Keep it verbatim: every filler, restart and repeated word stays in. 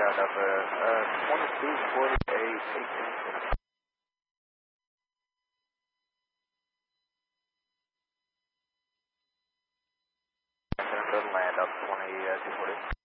ground up there. Uh, twenty-two forty-eight, eighteen. Land up twenty, uh, two forty.